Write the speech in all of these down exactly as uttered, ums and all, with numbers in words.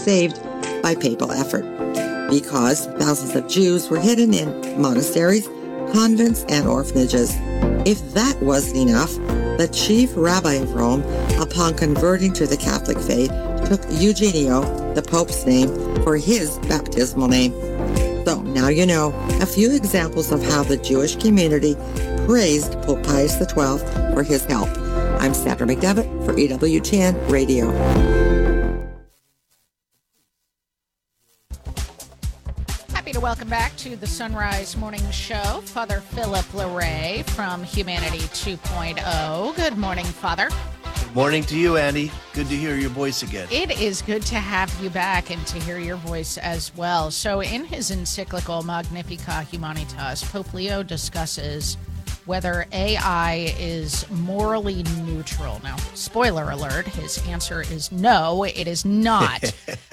saved by papal effort, because thousands of Jews were hidden in monasteries, convents, and orphanages. If that wasn't enough, the chief rabbi of Rome, upon converting to the Catholic faith, took Eugenio, the Pope's name, for his baptismal name. So now you know a few examples of how the Jewish community praised Pope Pius the twelfth for his help. I'm Sandra McDevitt for E W T N Radio. Happy to welcome back to the Sunrise Morning Show, Father Philip Larray from Humanity two point oh. Good morning, Father. Good morning to you, Andy. Good to hear your voice again. It is good to have you back and to hear your voice as well. So in his encyclical Magnificat Humanitas, Pope Leo discusses whether A I is morally neutral. Now, spoiler alert, his answer is no, it is not.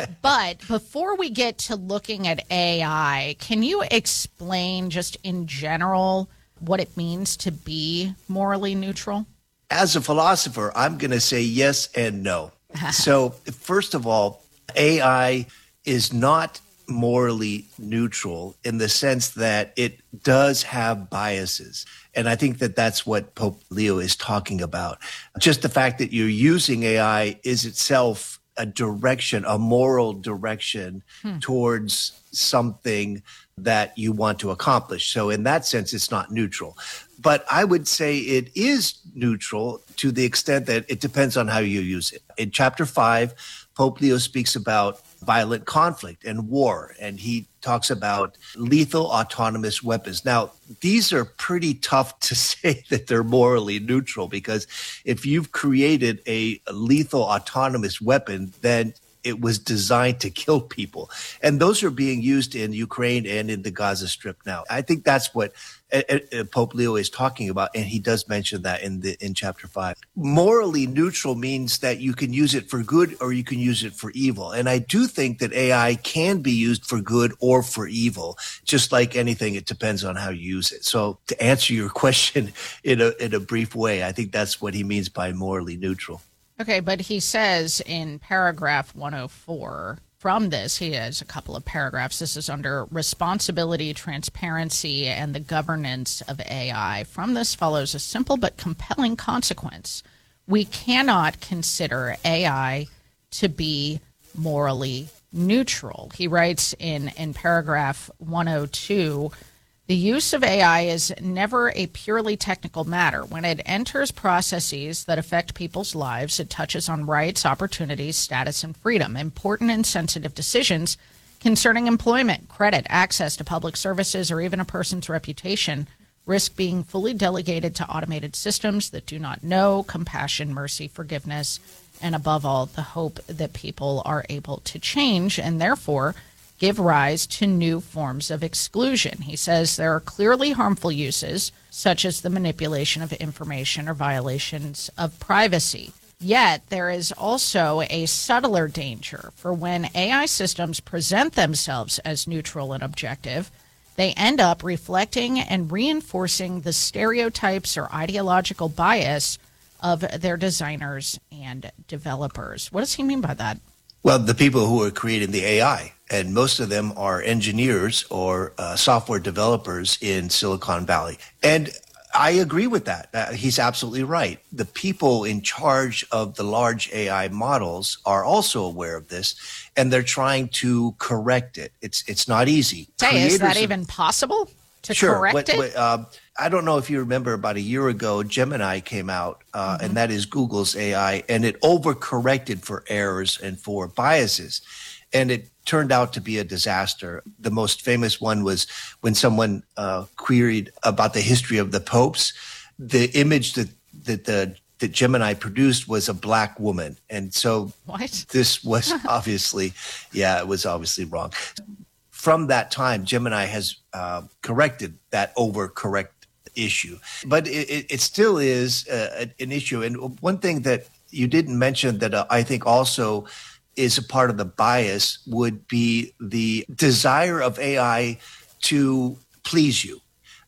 But before we get to looking at A I, can you explain just in general what it means to be morally neutral? As a philosopher, I'm going to say yes and no. So, first of all, A I is not morally neutral in the sense that it does have biases. And I think that that's what Pope Leo is talking about. Just the fact that you're using A I is itself a direction, a moral direction hmm. towards something that you want to accomplish. So in that sense, it's not neutral. But I would say it is neutral to the extent that it depends on how you use it. In chapter five, Pope Leo speaks about violent conflict and war, and he talks about lethal autonomous weapons. Now, these are pretty tough to say that they're morally neutral, because if you've created a lethal autonomous weapon, then it was designed to kill people. And those are being used in Ukraine and in the Gaza Strip now. I think that's what uh, uh, Pope Leo is talking about, and he does mention that in the in chapter five. Morally neutral means that you can use it for good or you can use it for evil. And I do think that A I can be used for good or for evil. Just like anything, it depends on how you use it. So to answer your question in a in a brief way, I think that's what he means by morally neutral. Okay, but he says in paragraph one oh four, from this, he has a couple of paragraphs. This is under responsibility, transparency, and the governance of A I. From this follows a simple but compelling consequence. We cannot consider A I to be morally neutral. He writes in, in paragraph one oh two, the use of A I is never a purely technical matter. When it enters processes that affect people's lives, it touches on rights, opportunities, status, and freedom. Important and sensitive decisions concerning employment, credit, access to public services, or even a person's reputation risk being fully delegated to automated systems that do not know compassion, mercy, forgiveness, and above all, the hope that people are able to change and therefore give rise to new forms of exclusion. He says there are clearly harmful uses, such as the manipulation of information or violations of privacy. Yet there is also a subtler danger, for when A I systems present themselves as neutral and objective, they end up reflecting and reinforcing the stereotypes or ideological bias of their designers and developers. What does he mean by that? Well, the people who are creating the A I, and most of them are engineers or uh, software developers in Silicon Valley. And I agree with that. Uh, he's absolutely right. The people in charge of the large A I models are also aware of this, and they're trying to correct it. It's it's not easy. Say, is that even possible to sure, correct what, it? What, uh, I don't know if you remember, about a year ago, Gemini came out, uh, mm-hmm. and that is Google's A I, and it overcorrected for errors and for biases. And it turned out to be a disaster. The most famous one was when someone uh, queried about the history of the popes. The image that that the that Gemini produced was a black woman, and so what? This was obviously, yeah, it was obviously wrong. From that time, Gemini has uh, corrected that overcorrect issue, but it, it, it still is uh, an issue. And one thing that you didn't mention that uh, I think also is a part of the bias would be the desire of A I to please you.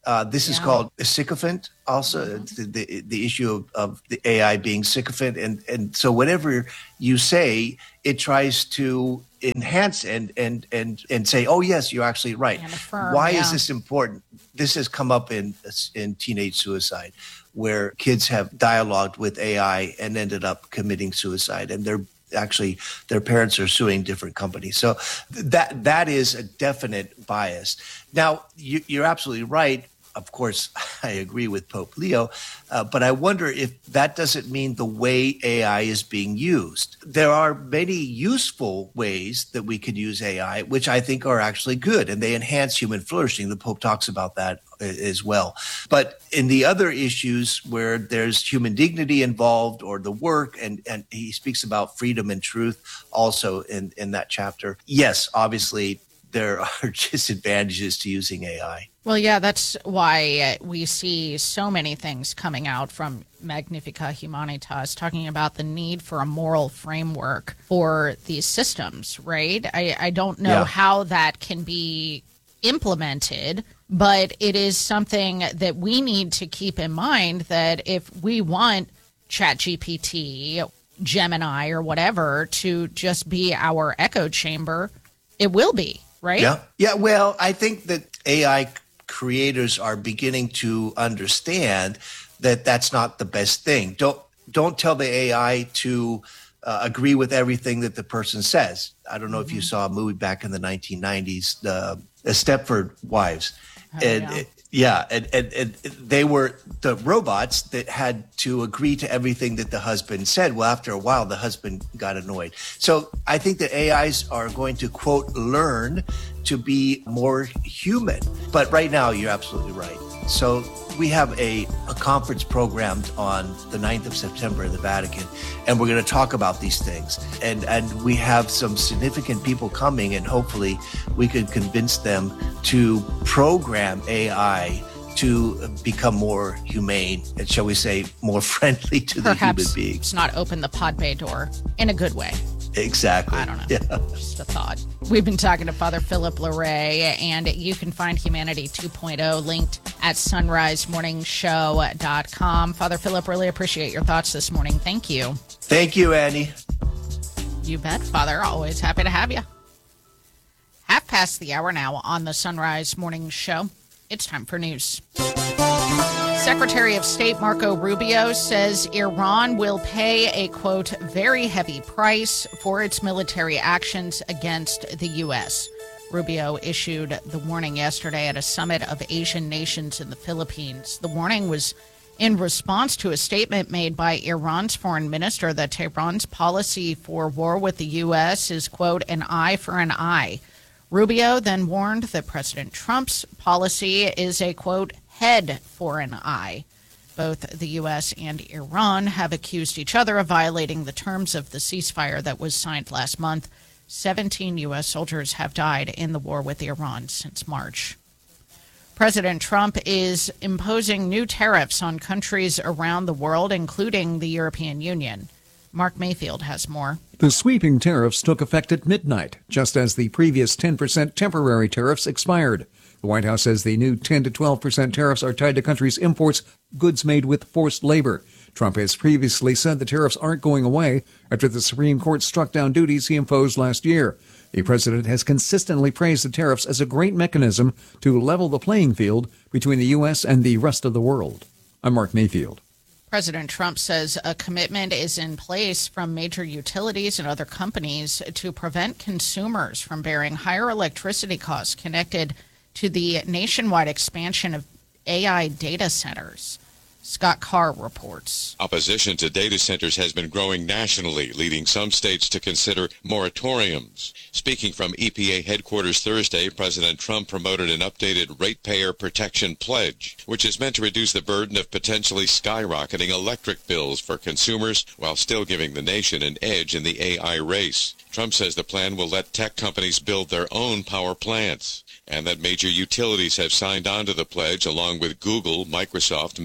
Uh, this is Yeah. called a sycophant. Also, the, the the issue of, of the A I being sycophant, and and so whatever you say, it tries to enhance and and and and say, oh yes, you're actually right. And affirm, Why yeah. is this important? This has come up in in teenage suicide, where kids have dialogued with A I and ended up committing suicide, and they're actually their parents are suing different companies. So that that is a definite bias. Now, you, you're absolutely right. Of course, I agree with Pope Leo, uh, but I wonder if that doesn't mean the way A I is being used. There are many useful ways that we could use A I, which I think are actually good, and they enhance human flourishing. The Pope talks about that as well. But in the other issues where there's human dignity involved or the work, and, and he speaks about freedom and truth also in, in that chapter, yes, obviously there are disadvantages to using A I. Well, yeah, that's why we see so many things coming out from Magnifica Humanitas talking about the need for a moral framework for these systems, right? I, I don't know Yeah. how that can be implemented, but it is something that we need to keep in mind that if we want ChatGPT, Gemini, or whatever to just be our echo chamber, it will be, right? Yeah. Yeah. Well, I think that A I creators are beginning to understand that that's not the best thing. Don't don't tell the A I to uh, agree with everything that the person says. I don't know Mm-hmm. if you saw a movie back in the nineteen nineties, the, the Stepford Wives. Oh, and yeah. it- yeah, and, and, and they were the robots that had to agree to everything that the husband said. Well, after a while, the husband got annoyed. So I think that A Is are going to, quote, learn to be more human. But right now, you're absolutely right. So we have a, a conference programmed on the ninth of September in the Vatican, and we're going to talk about these things. And, and we have some significant people coming, and hopefully we can convince them to program A I to become more humane and, shall we say, more friendly to the Perhaps human beings. it's not open the pod bay door in a good way. Exactly. I don't know. Yeah. Just a thought. We've been talking to Father Philip Larray, and you can find Humanity two point oh linked at sunrise morning show dot com. Father Philip, really appreciate your thoughts this morning. Thank you. Thank you, Annie. You bet, Father. Always happy to have you. Half past the hour now on the Sunrise Morning Show. It's time for news. Secretary of State Marco Rubio says Iran will pay a, quote, very heavy price for its military actions against the U S. Rubio issued the warning yesterday at a summit of Asian nations in the Philippines. The warning was in response to a statement made by Iran's foreign minister that Tehran's policy for war with the U S is, quote, an eye for an eye. Rubio then warned that President Trump's policy is a, quote, head for an eye. Both the U S and Iran have accused each other of violating the terms of the ceasefire that was signed last month. seventeen U S soldiers have died in the war with Iran since March. President Trump is imposing new tariffs on countries around the world, including the European Union. Mark Mayfield has more. The sweeping tariffs took effect at midnight, just as the previous ten percent temporary tariffs expired. The White House says the new ten to twelve percent tariffs are tied to countries' imports goods made with forced labor. Trump has previously said the tariffs aren't going away after the Supreme Court struck down duties he imposed last year. The president has consistently praised the tariffs as a great mechanism to level the playing field between the U S and the rest of the world. I'm Mark Mayfield. President Trump says a commitment is in place from major utilities and other companies to prevent consumers from bearing higher electricity costs connected to the nationwide expansion of A I data centers. Scott Carr reports. Opposition to data centers has been growing nationally, leading some states to consider moratoriums. Speaking from E P A headquarters Thursday, President Trump promoted an updated ratepayer protection pledge, which is meant to reduce the burden of potentially skyrocketing electric bills for consumers while still giving the nation an edge in the A I race. Trump says the plan will let tech companies build their own power plants, and that major utilities have signed on to the pledge along with Google, Microsoft, Meta,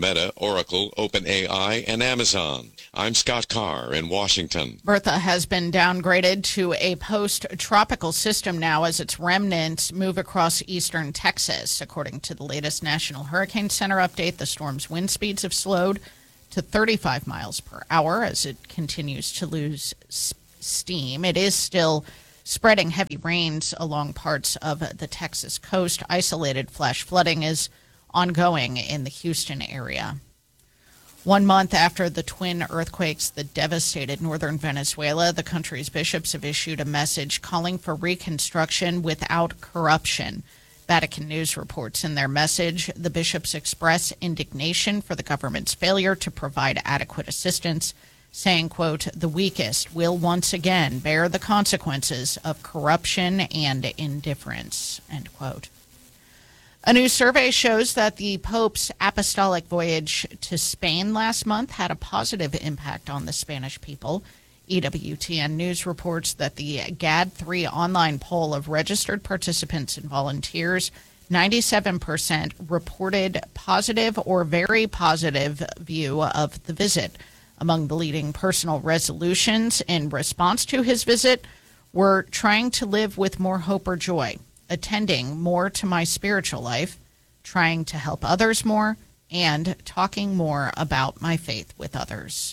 Oracle, OpenAI, and Amazon. I'm Scott Carr in Washington. Bertha has been downgraded to a post-tropical system now as its remnants move across eastern Texas. According to the latest National Hurricane Center update, the storm's wind speeds have slowed to thirty-five miles per hour as it continues to lose steam. It is still spreading heavy rains along parts of the Texas coast. Isolated flash flooding is ongoing in the Houston area. One month after the twin earthquakes that devastated northern Venezuela, the country's bishops have issued a message calling for reconstruction without corruption. Vatican News reports in their message, the bishops express indignation for the government's failure to provide adequate assistance, saying, quote, the weakest will once again bear the consequences of corruption and indifference, end quote. A new survey shows that the Pope's apostolic voyage to Spain last month had a positive impact on the Spanish people. E W T N News reports that the G A D three online poll of registered participants and volunteers, ninety-seven percent reported positive or very positive view of the visit. Among the leading personal resolutions in response to his visit were trying to live with more hope or joy, attending more to my spiritual life, trying to help others more, and talking more about my faith with others.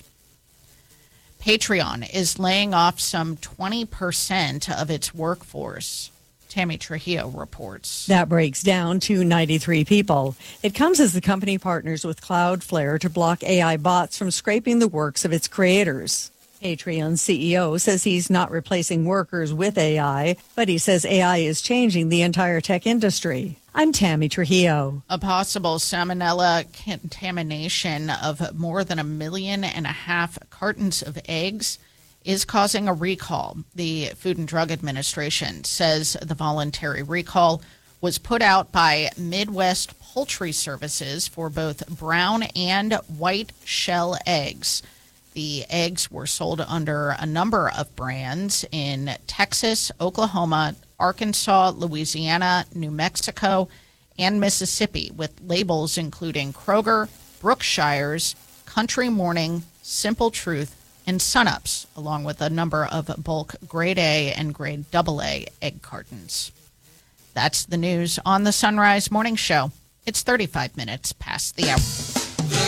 Patreon is laying off some twenty percent of its workforce. Tammy Trujillo reports. That breaks down to ninety-three people. It comes as the company partners with Cloudflare to block A I bots from scraping the works of its creators. Patreon's C E O says he's not replacing workers with A I, but he says A I is changing the entire tech industry. I'm Tammy Trujillo. A possible salmonella contamination of more than a million and a half cartons of eggs is causing a recall. The Food and Drug Administration says the voluntary recall was put out by Midwest Poultry Services for both brown and white shell eggs. The eggs were sold under a number of brands in Texas, Oklahoma, Arkansas, Louisiana, New Mexico, and Mississippi, with labels including Kroger, Brookshire's, Country Morning, Simple Truth, and Sunups, along with a number of bulk grade A and grade double A egg cartons. That's the news on the Sunrise Morning Show. It's thirty-five minutes past the hour. The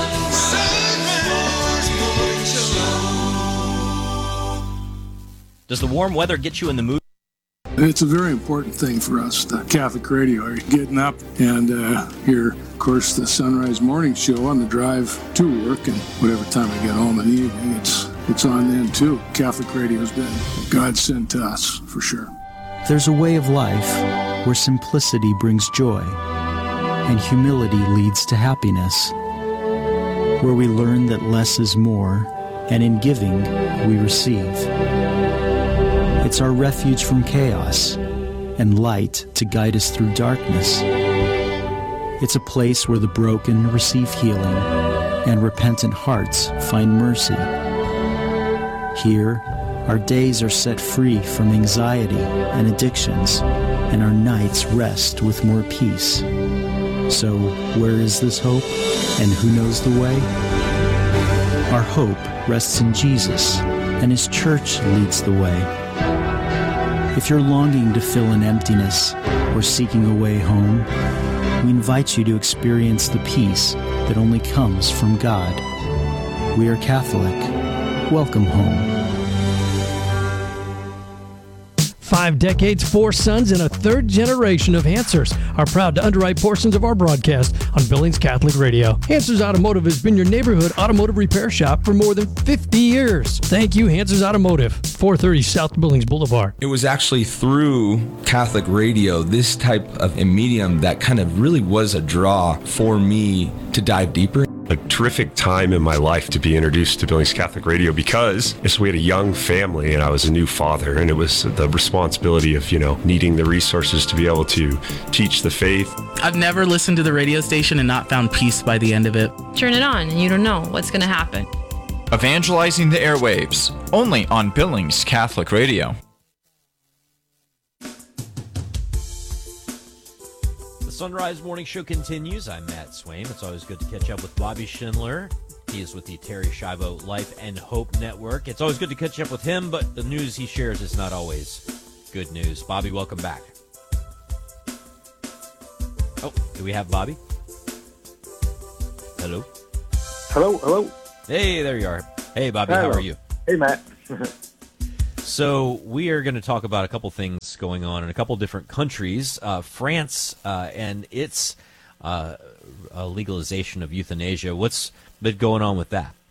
Sunrise Morning Show. Does the warm weather get you in the mood? It's a very important thing for us, the Catholic Radio. Getting up and uh, hear, of course, the Sunrise Morning Show on the drive to work, and whatever time I get home in the evening, it's it's on then too. Catholic Radio's been a godsend to us, for sure. There's a way of life where simplicity brings joy and humility leads to happiness, where we learn that less is more, and in giving, we receive. It's our refuge from chaos and light to guide us through darkness. It's a place where the broken receive healing and repentant hearts find mercy. Here, our days are set free from anxiety and addictions, and our nights rest with more peace. So, where is this hope, and who knows the way? Our hope rests in Jesus, and His church leads the way. If you're longing to fill an emptiness or seeking a way home, we invite you to experience the peace that only comes from God. We are Catholic. Welcome home. Five decades, four sons, and a third generation of Hansers are proud to underwrite portions of our broadcast on Billings Catholic Radio. Hansers Automotive has been your neighborhood automotive repair shop for more than fifty years. Thank you, Hansers Automotive, four thirty South Billings Boulevard. It was actually through Catholic Radio, this type of a medium, that kind of really was a draw for me to dive deeper. A terrific time in my life to be introduced to Billings Catholic Radio because we had a young family and I was a new father, and it was the responsibility of, you know, needing the resources to be able to teach the faith. I've never listened to the radio station and not found peace by the end of it. Turn it on and you don't know what's going to happen. Evangelizing the airwaves, only on Billings Catholic Radio. The Sunrise Morning Show continues. I'm Matt Swain. It's always good to catch up with Bobby Schindler. He is with the Terry Schiavo Life and Hope Network. It's always good to catch up with him, but the news he shares is not always good news. Bobby, welcome back. Oh, do we have Bobby? Hello? Hello, hello. Hey, there you are. Hey, Bobby, Hello. how are you? Hey, Matt. So we are going to talk about a couple things going on in a couple different countries. Uh, France uh, and its uh, uh, legalization of euthanasia. What's been going on with that?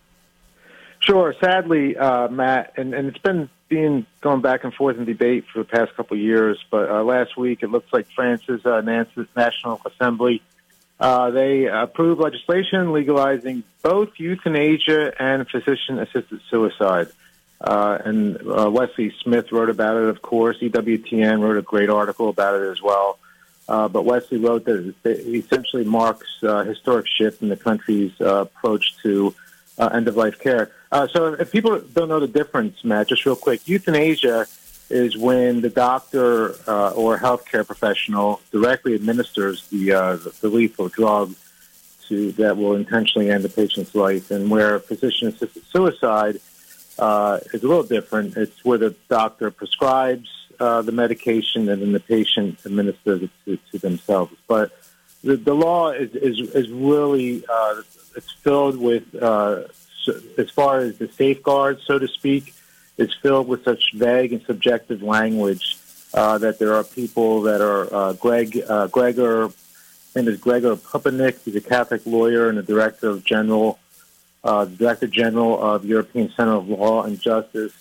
Sure. Sadly, uh, Matt, and, and it's been being going back and forth in debate for the past couple of years, but uh, last week it looks like France's uh, National Assembly, uh, they approved legislation legalizing both euthanasia and physician-assisted suicide. Uh, and uh, Wesley Smith wrote about it, of course. E W T N wrote a great article about it as well. Uh, but Wesley wrote that it essentially marks a historic shift in the country's uh, approach to uh, end-of-life care. Uh, so if people don't know the difference, Matt, just real quick, euthanasia is when the doctor uh, or healthcare professional directly administers the, uh, the lethal drug to that will intentionally end the patient's life, and where physician-assisted suicide Uh, is a little different. It's where the doctor prescribes uh, the medication and then the patient administers it to, to themselves. But the, the law is, is, is really, uh, it's filled with, uh, so, as far as the safeguards, so to speak, it's filled with such vague and subjective language uh, that there are people that are, uh, Greg, uh, Gregor, his name is Gregor Pupanik, he's a Catholic lawyer and the director of general Uh, the Director General of European Center of Law and Justice,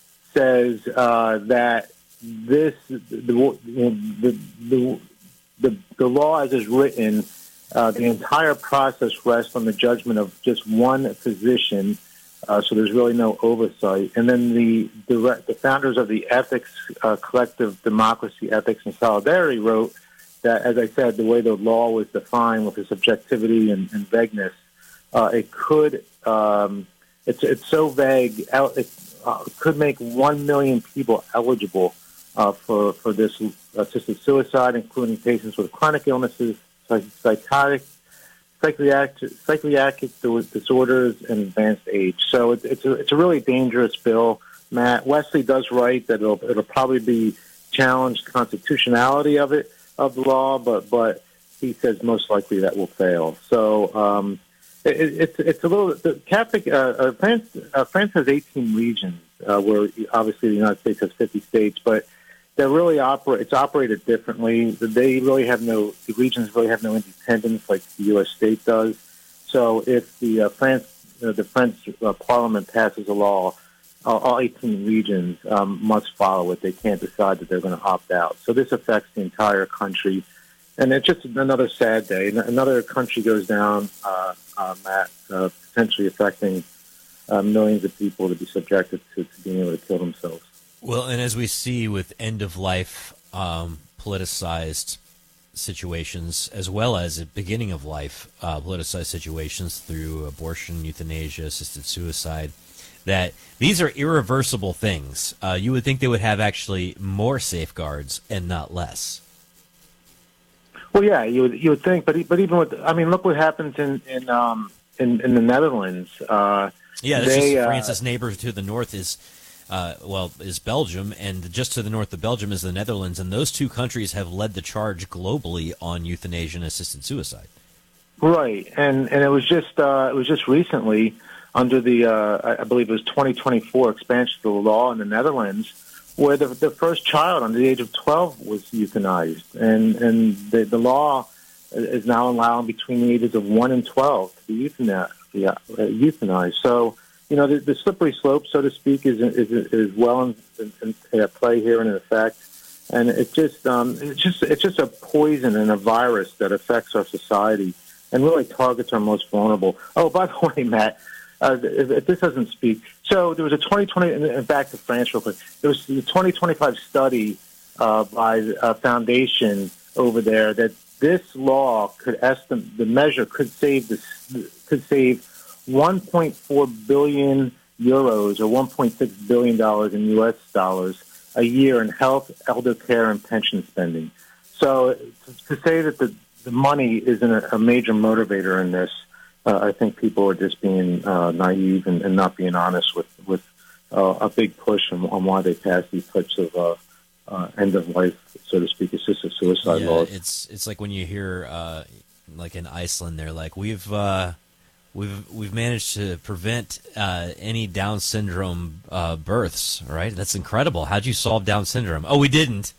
says uh, that this the the, the the the law as is written, uh, the entire process rests on the judgment of just one physician, uh, so there's really no oversight. And then the direct, the founders of the Ethics uh, Collective Democracy, Ethics and Solidarity wrote that, as I said, the way the law was defined with the subjectivity and, and vagueness, Uh, it could, um, it's it's so vague, it uh, could make one million people eligible uh, for, for this assisted suicide, including patients with chronic illnesses, psychotic, psychiatric, psychiatric disorders, and advanced age. So it, it's, a, it's a really dangerous bill, Matt. Wesley does write that it'll, it'll probably be challenged constitutionality of it, of the law, but, but he says most likely that will fail. So, um, It, it's it's a little the Catholic. Uh, uh, France uh, France has eighteen regions, uh, where obviously the United States has fifty states, but they're really operate. It's operated differently. They really have no. The regions really have no independence like the U S state does. So if the uh, France uh, the French uh, Parliament passes a law, uh, all eighteen regions um, must follow it. They can't decide that they're going to opt out. So this affects the entire country. And it's just another sad day. Another country goes down, uh, uh, Matt, uh, potentially affecting uh, millions of people to be subjected to, to being able to kill themselves. Well, and as we see with end-of-life um, politicized situations, as well as at beginning of life uh, politicized situations through abortion, euthanasia, assisted suicide, that these are irreversible things. Uh, you would think they would have actually more safeguards and not less. Well, yeah, you would you would think, but but even with, I mean, look what happens in in um, in, in the Netherlands. Uh, yeah, this they, is uh, France's neighbor to the north is, uh, well, is Belgium, and just to the north of Belgium is the Netherlands, and those two countries have led the charge globally on euthanasia and assisted suicide. Right, and and it was just uh, it was just recently under the uh, I believe it was twenty twenty-four expansion of the law in the Netherlands, where the, the first child under the age of twelve was euthanized. And, and the, the law is now allowing between the ages of one and twelve to be euthanized. Uh, euthanized. So, you know, the, the slippery slope, so to speak, is is, is well in, in, in play here and in effect. And it just, um, it's just it's just a poison and a virus that affects our society and really targets our most vulnerable. Oh, by the way, Matt, Uh, if, if this doesn't speak. So there was a twenty twenty, and back to France real quick, there was the twenty twenty-five study uh, by a foundation over there that this law could estimate, the measure could save this, could save one point four billion euros or one point six billion dollars in U S dollars a year in health, elder care, and pension spending. So to, to say that the the money isn't a, a major motivator in this. Uh, I think people are just being uh, naive and, and not being honest with with uh, a big push on, on why they passed these types of uh, uh, end of life, so to speak, assisted suicide Yeah, laws. it's it's like when you hear uh, like in Iceland, they're like we've uh, we've we've managed to prevent uh, any Down syndrome uh, births. Right? That's incredible. How'd you solve Down syndrome? Oh, we didn't.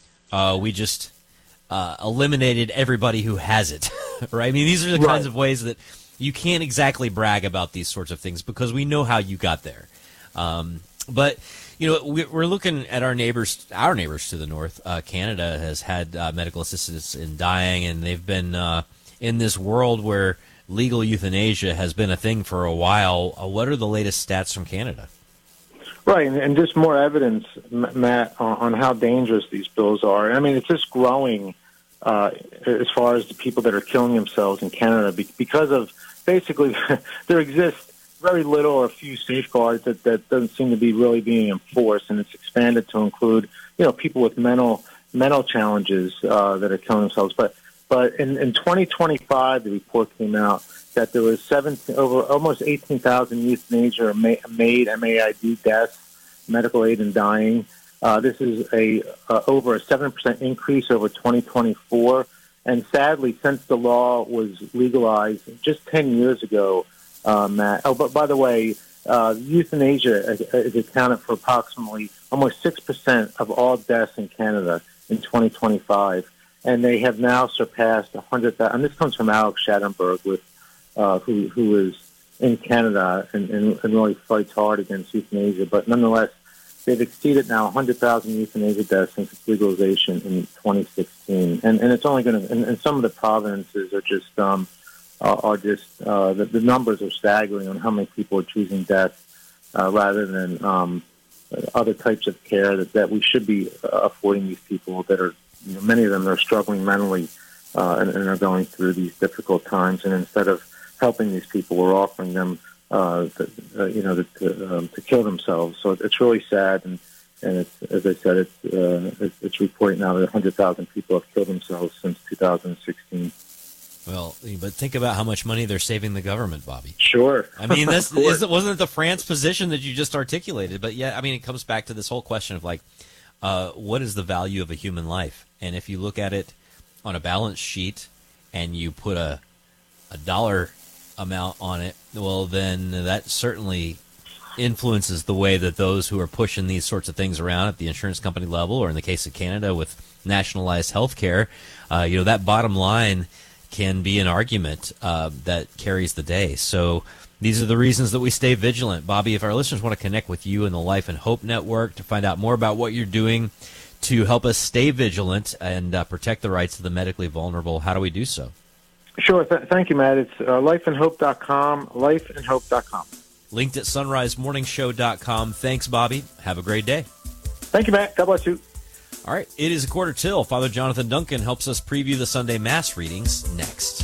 Uh, we just uh, eliminated everybody who has it. Right? I mean, these are the Right. kinds of ways that you can't exactly brag about these sorts of things because we know how you got there. Um, but, you know, we, we're looking at our neighbors, our neighbors to the north. Uh, Canada has had uh, medical assistance in dying, and they've been uh, in this world where legal euthanasia has been a thing for a while. Uh, what are the latest stats from Canada? Right, and, and just more evidence, M- Matt, on, on how dangerous these bills are. I mean, it's just growing uh, as far as the people that are killing themselves in Canada be- because of basically there exists very little or few safeguards that, that doesn't seem to be really being enforced, and it's expanded to include, you know, people with mental mental challenges uh, that are killing themselves. But but in, in twenty twenty-five, the report came out that there was seventeen, over almost eighteen thousand euthanasia or ma- made M A I D deaths, medical aid in dying. Uh, this is a uh, over a seven percent increase over twenty twenty-four. And sadly, since the law was legalized just ten years ago, uh, Matt, oh, but by the way, uh, euthanasia is, is accounted for approximately almost six percent of all deaths in Canada in twenty twenty-five. And they have now surpassed one hundred thousand. And this comes from Alex Schattenberg, with, uh, who, who is in Canada and, and, and really fights hard against euthanasia. But nonetheless, they've exceeded now one hundred thousand euthanasia deaths since its legalization in twenty sixteen, and and it's only going to. And, and some of the provinces are just um, are, are just uh, the, the numbers are staggering on how many people are choosing death uh, rather than um, other types of care that, that we should be affording these people that are, you know, many of them are struggling mentally uh, and, and are going through these difficult times. And instead of helping these people, we're offering them. Uh, to, uh, you know, to, um, to kill themselves. So it's really sad, and, and it's, as I said, it's, uh, it's, it's reporting now that one hundred thousand people have killed themselves since two thousand sixteen. Well, but think about how much money they're saving the government, Bobby. Sure. I mean, this is, wasn't it the France position that you just articulated? But yeah, I mean, it comes back to this whole question of like, uh, what is the value of a human life? And if you look at it on a balance sheet and you put a a dollar amount on it, well, then that certainly influences the way that those who are pushing these sorts of things around at the insurance company level, or in the case of Canada with nationalized health care, uh, you know, that bottom line can be an argument uh, that carries the day. So these are the reasons that we stay vigilant. Bobby, if our listeners want to connect with you and the Life and Hope Network to find out more about what you're doing to help us stay vigilant and uh, protect the rights of the medically vulnerable, how do we do so? Sure. Th- thank you, Matt. It's uh, life and hope dot com, life and hope dot com. Linked at sunrise morning show dot com. Thanks, Bobby. Have a great day. Thank you, Matt. God bless you. All right. It is a quarter till. Father Jonathan Duncan helps us preview the Sunday Mass readings next.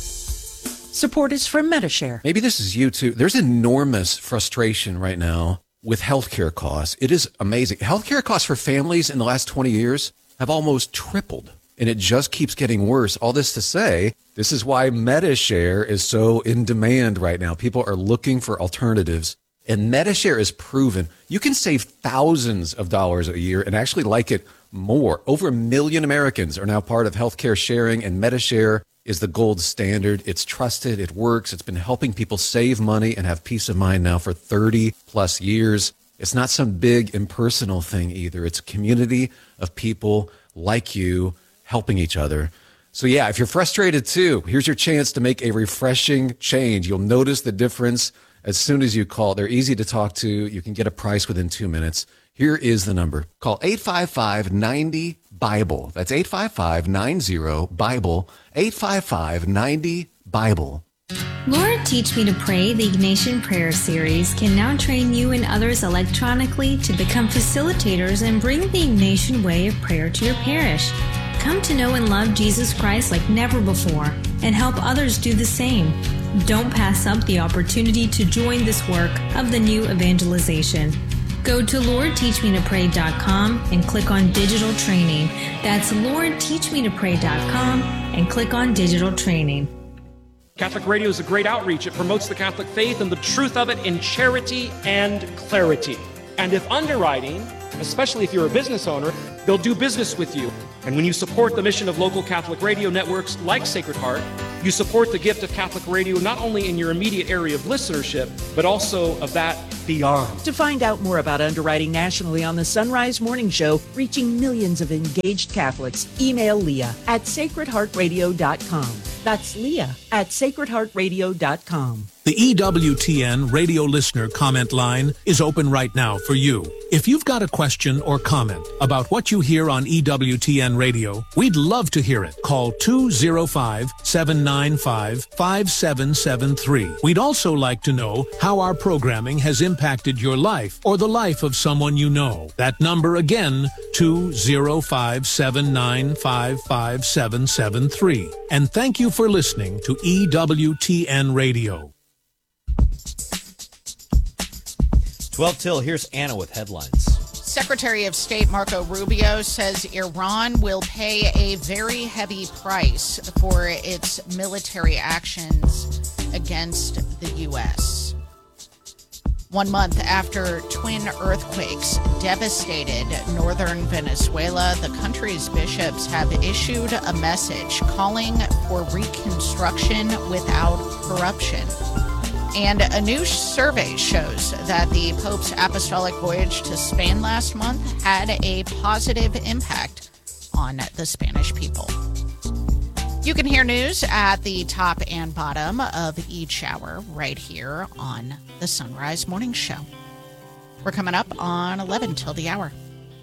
Support is from Metashare. Maybe this is you too. There's enormous frustration right now with healthcare costs. It is amazing. Healthcare costs for families in the last twenty years have almost tripled. And it just keeps getting worse. All this to say, this is why Metashare is so in demand right now. People are looking for alternatives. And Metashare is proven you can save thousands of dollars a year and actually like it more. Over a million Americans are now part of healthcare sharing, and Metashare is the gold standard. It's trusted. It works. It's been helping people save money and have peace of mind now for thirty plus years. It's not some big impersonal thing either. It's a community of people like you helping each other. So yeah, if you're frustrated too, here's your chance to make a refreshing change. You'll notice the difference as soon as you call. They're easy to talk to. You can get a price within two minutes. Here is the number. Call eight five five, nine zero, BIBLE. That's eight five five, nine zero, BIBLE. eight five five, nine zero, BIBLE. Lord, Teach Me to Pray, the Ignatian Prayer Series, can now train you and others electronically to become facilitators and bring the Ignatian way of prayer to your parish. Come to know and love Jesus Christ like never before and help others do the same. Don't pass up the opportunity to join this work of the new evangelization. Go to lord teach me to pray dot com and click on digital training. That's lord teach me to pray dot com and click on digital training. Catholic Radio is a great outreach. It promotes the Catholic faith and the truth of it in charity and clarity. And if underwriting, especially if you're a business owner, they'll do business with you. And when you support the mission of local Catholic radio networks like Sacred Heart, you support the gift of Catholic radio not only in your immediate area of listenership, but also of that beyond. To find out more about underwriting nationally on the Sunrise Morning Show, reaching millions of engaged Catholics, email Leah at sacred heart radio dot com. That's Leah at sacred heart radio dot com. The E W T N radio listener comment line is open right now for you. If you've got a question or comment about what you hear on E W T N radio, we'd love to hear it. Call two oh five, seven nine five, five seven seven three. We'd also like to know how our programming has impacted your life or the life of someone you know. That number again, two oh five, seven nine five, five seven seven three. And thank you for listening to E W T N Radio. twelve till, here's Anna with headlines. Secretary of State Marco Rubio says Iran will pay a very heavy price for its military actions against the U S. One month after twin earthquakes devastated northern Venezuela, the country's bishops have issued a message calling for reconstruction without corruption. And a new survey shows that the Pope's apostolic voyage to Spain last month had a positive impact on the Spanish people. You can hear news at the top and bottom of each hour right here on the Sunrise Morning Show. We're coming up on eleven till the hour.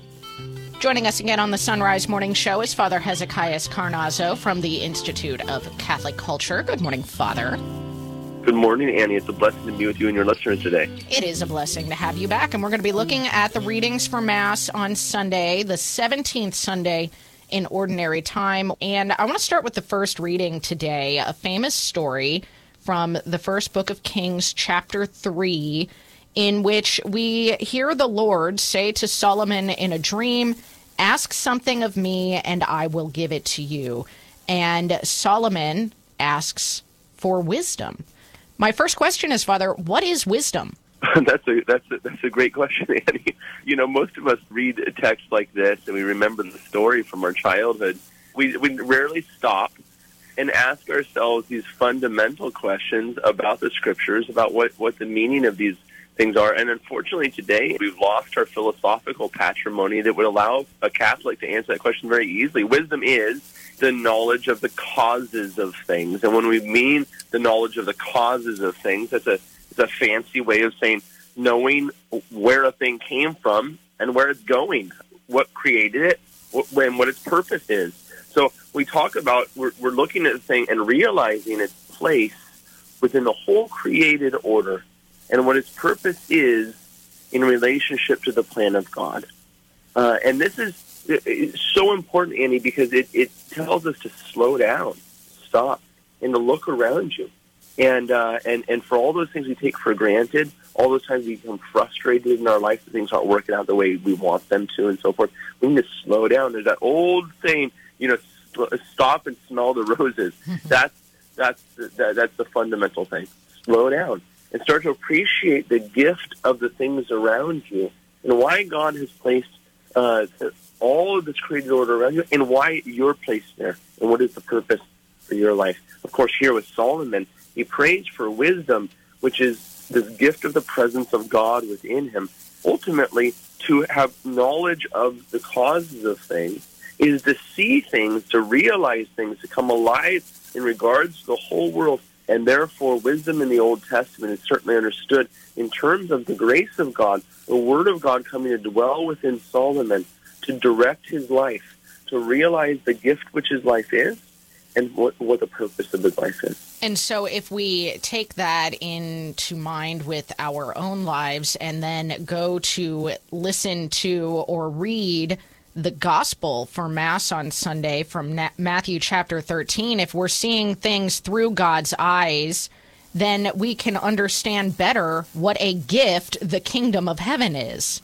Joining us again on the Sunrise Morning Show is Father Hezekiah Carnazzo from the Institute of Catholic Culture. Good morning, Father. Good morning, Annie. It's a blessing to be with you and your listeners today. It is a blessing to have you back, and we're going to be looking at the readings for Mass on Sunday, the seventeenth Sunday in Ordinary Time. And I want to start with the first reading today, a famous story from the first book of Kings, chapter three, in which we hear the Lord say to Solomon in a dream, "Ask something of me, and I will give it to you." And Solomon asks for wisdom. My first question is, Father, what is wisdom? that's a that's a, that's a great question, Annie. You know, most of us read a text like this and we remember the story from our childhood. We we rarely stop and ask ourselves these fundamental questions about the Scriptures, about what, what the meaning of these things are. And unfortunately today, we've lost our philosophical patrimony that would allow a Catholic to answer that question very easily. Wisdom is the knowledge of the causes of things. And when we mean the knowledge of the causes of things, that's a, it's a fancy way of saying knowing where a thing came from and where it's going, what created it, what, when, what its purpose is. So we talk about, we're, we're looking at the thing and realizing its place within the whole created order and what its purpose is in relationship to the plan of God. Uh, and this is it's so important, Annie, because it, it tells us to slow down, stop, and to look around you. And, uh, and, and for all those things we take for granted, all those times we become frustrated in our life that things aren't working out the way we want them to and so forth, we need to slow down. There's that old saying, you know, stop and smell the roses. That's, that's, that, that's the fundamental thing. Slow down and start to appreciate the gift of the things around you and why God has placed uh, all of this created order around you and why you're placed there and what is the purpose for your life. Of course, here with Solomon, he prays for wisdom, which is this gift of the presence of God within him. Ultimately, to have knowledge of the causes of things is to see things, to realize things, to come alive in regards to the whole world. And therefore, wisdom in the Old Testament is certainly understood in terms of the grace of God, the Word of God coming to dwell within Solomon, to direct his life, to realize the gift which his life is, and what, what the purpose of his life is. And so if we take that into mind with our own lives and then go to listen to or read the gospel for Mass on Sunday from Matthew chapter thirteen, if we're seeing things through God's eyes, then we can understand better what a gift the kingdom of heaven is.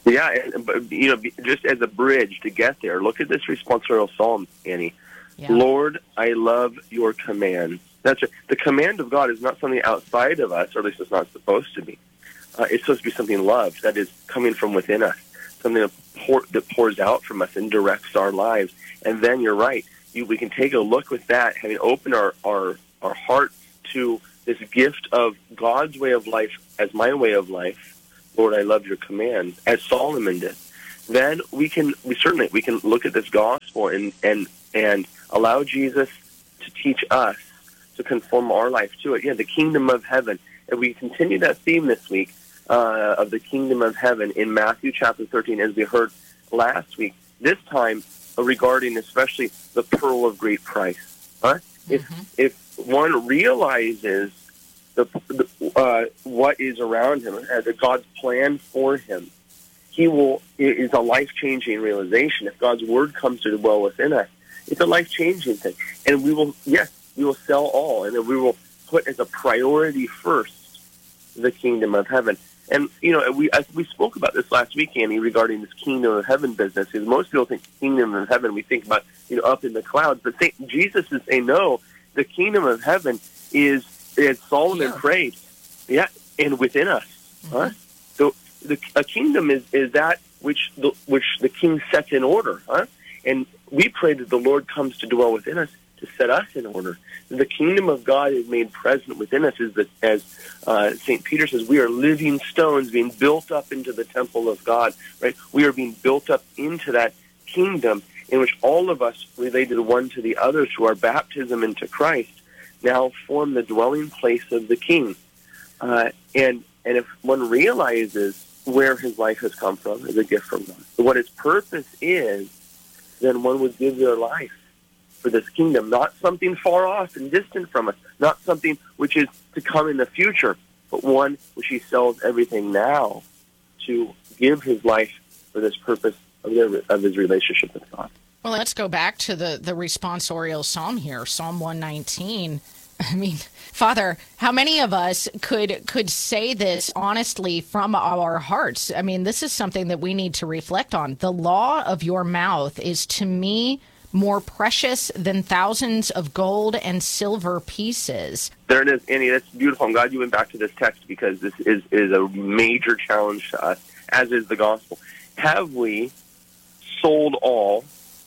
Yeah, and, but, you know, just as a bridge to get there, look at this responsorial psalm, Annie. Yeah. Lord, I love your command. That's a, the command of God is not something outside of us, or at least it's not supposed to be. Uh, it's supposed to be something loved, that is coming from within us, something that, pour, that pours out from us and directs our lives. And then you're right. You, we can take a look with that, having opened our, our, our heart to this gift of God's way of life as my way of life. Lord, I love your command, as Solomon did. Then we can, we certainly, we can look at this gospel and, and, and allow Jesus to teach us to conform our life to it. Yeah, the kingdom of heaven. And we continue that theme this week uh, of the kingdom of heaven in Matthew chapter thirteen, as we heard last week. This time uh, regarding especially the pearl of great price. Huh? Mm-hmm. If if one realizes the, the uh, what is around him, uh, the God's plan for him, he will. It is a life changing realization. If God's word comes to dwell within us, it's a life changing thing, and we will. Yes. We will sell all, and then we will put as a priority first the kingdom of heaven. And, you know, we I, we spoke about this last week, Annie, regarding this kingdom of heaven business. Because most people think kingdom of heaven, we think about, you know, up in the clouds. But Saint Jesus is saying, no, the kingdom of heaven is, as Solomon yeah. prayed, yeah, and within us. Mm-hmm. Huh? So the, a kingdom is, is that which the, which the king sets in order. Huh? And we pray that the Lord comes to dwell within us, to set us in order. The kingdom of God is made present within us, is that, as uh, Saint Peter says, we are living stones being built up into the temple of God, right? We are being built up into that kingdom in which all of us, related one to the other through our baptism into Christ, now form the dwelling place of the King. Uh, and, and if one realizes where his life has come from as a gift from God, what its purpose is, then one would give their life for this kingdom, not something far off and distant from us, not something which is to come in the future, but one which he sells everything now to give his life for this purpose of, their, of his relationship with God. Well, let's go back to the, the responsorial psalm here, Psalm one nineteen. I mean, Father, how many of us could could say this honestly from our hearts? I mean, this is something that we need to reflect on. The law of your mouth is to me more precious than thousands of gold and silver pieces. There it is, Annie. That's beautiful. I'm glad you went back to this text, because this is, is a major challenge to us, as is the gospel. Have we sold all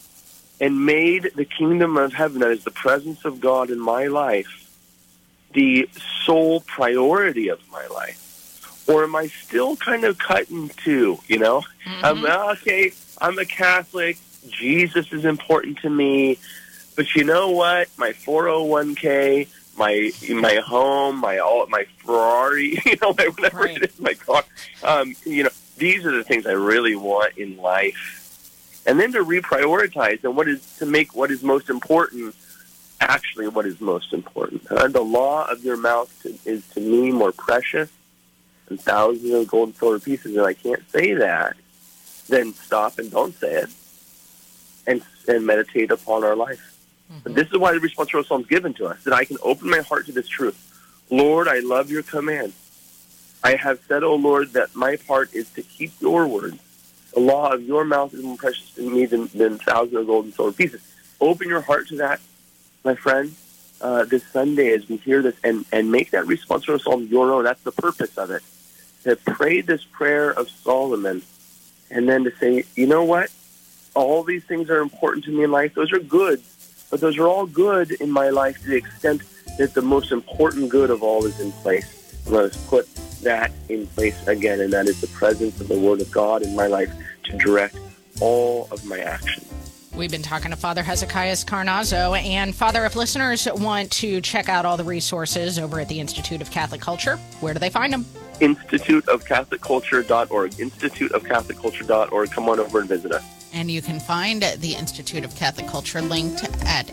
and made the kingdom of heaven, that is the presence of God in my life, the sole priority of my life? Or am I still kind of cut in two, you know? Mm-hmm. I'm, okay, I'm a Catholic, Jesus is important to me, but you know what? My four oh one k, my my home, my all my Ferrari, you know, whatever right. it is, my car. Um, you know, these are the things I really want in life. And then to reprioritize and what is to make what is most important actually what is most important. Uh, the law of your mouth to, is to me more precious than thousands of gold and silver pieces, and I can't say that. Then stop and don't say it. And, and meditate upon our life. Mm-hmm. This is why the responsorial psalm is given to us, that I can open my heart to this truth. Lord, I love your command. I have said, O Lord, that my part is to keep your word. The law of your mouth is more precious to me than, than thousands of gold and silver pieces. Open your heart to that, my friend, uh, this Sunday as we hear this, and, and make that responsorial psalm your own. That's the purpose of it. To pray this prayer of Solomon, and then to say, you know what? All these things are important to me in life. Those are good, but those are all good in my life to the extent that the most important good of all is in place. And let us put that in place again, and that is the presence of the Word of God in my life to direct all of my actions. We've been talking to Father Hezekiah Carnazzo. And, Father, if listeners want to check out all the resources over at the Institute of Catholic Culture, where do they find them? institute of catholic culture dot org. institute of catholic culture dot org. Come on over and visit us. And you can find the Institute of Catholic Culture linked at